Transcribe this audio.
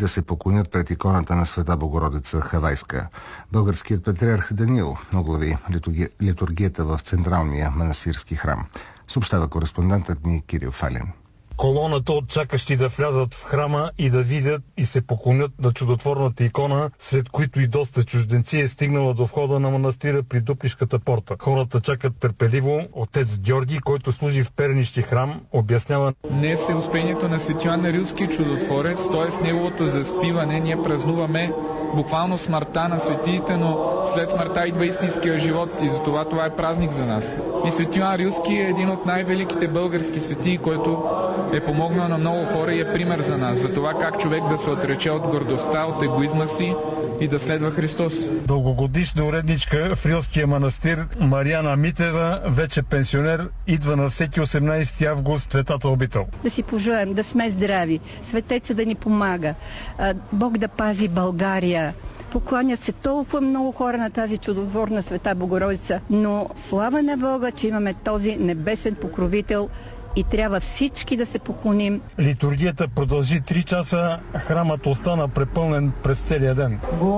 да се поклонят пред иконата на Света Богородица Хавайска. Българският патриарх Даниил оглави литургията в Централния манастирски храм. Съобщава кореспондентът ни Кирил Фалин. Колоната от чакащи да влязат в храма и да видят и се поклонят на чудотворната икона, след които и доста чужденци, е стигнала до входа на манастира при Дуплишката порта. Хората чакат търпеливо. Отец Георги, който служи в Пернишки храм, обяснява: днес е успението на Свети Йоан Рилски чудотворец, т.е. неговото заспиване. Ние празнуваме буквално смъртта на светиите, но след смъртта идва истинския живот и затова това е празник за нас. И Свети Йоан Рилски е един от най-великите български светии, който е помогнал на много хора и е пример за нас, за това как човек да се отрече от гордостта, от егоизма си и да следва Христос. Дългогодишна уредничка в Рилския манастир Мариана Митева, вече пенсионер, идва на всеки 18 август светата обител. Да си пожелаем да сме здрави, светеца да ни помага, Бог да пази България. Покланят се толкова много хора на тази чудотворна Света Богородица, но слава на Бога, че имаме този небесен покровител и трябва всички да се поклоним. Литургията продължи 3 часа, храмът остана препълнен през целия ден.